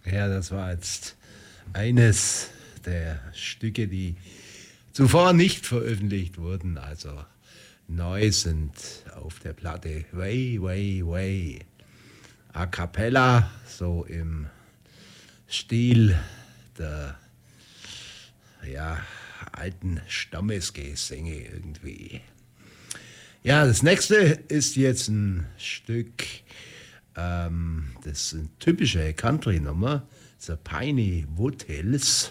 Ja, das war jetzt eines der Stücke, die zuvor nicht veröffentlicht wurden, also neu sind auf der Platte Way, Way, Way. A cappella, so im Stil der ja, alten Stammesgesänge irgendwie. Ja, das nächste ist jetzt ein Stück, das ist eine typische Country-Nummer, The Piney Woothills.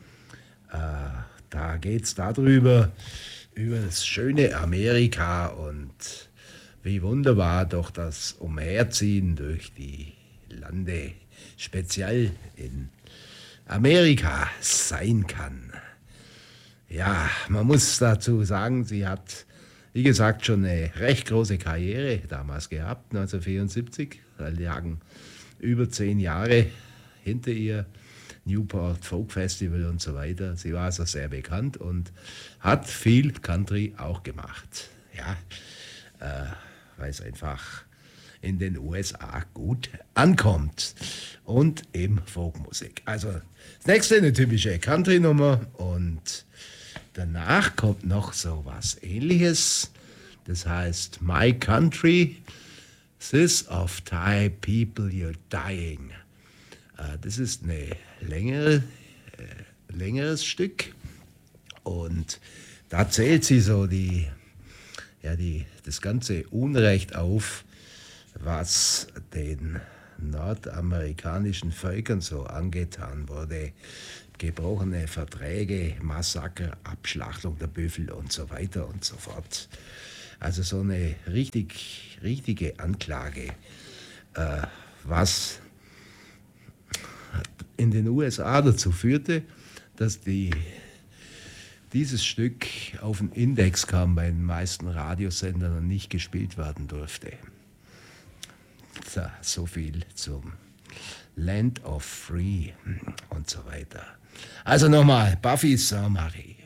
Da geht es darüber, über das schöne Amerika und wie wunderbar doch das Umherziehen durch die Lande, speziell in Amerika, sein kann. Ja, man muss dazu sagen, sie hat, wie gesagt, schon eine recht große Karriere damals gehabt, 1974. Da lagen über 10 Jahre hinter ihr, Newport Folk Festival und so weiter. Sie war also sehr bekannt und hat viel Country auch gemacht. Ja, weil es einfach in den USA gut ankommt und eben Folkmusik. Also das nächste eine typische Country-Nummer und danach kommt noch so was Ähnliches. Das heißt My Country, This of Thai People You're Dying. Das ist ein längeres Stück und da zählt sie so das ganze Unrecht auf, was den nordamerikanischen Völkern so angetan wurde. Gebrochene Verträge, Massaker, Abschlachtung der Büffel und so weiter und so fort. Also so eine richtige Anklage, was in den USA dazu führte, dass dieses Stück auf den Index kam bei den meisten Radiosendern und nicht gespielt werden durfte. So viel zum Land of Free und so weiter. Also nochmal, Buffy Saint-Marie.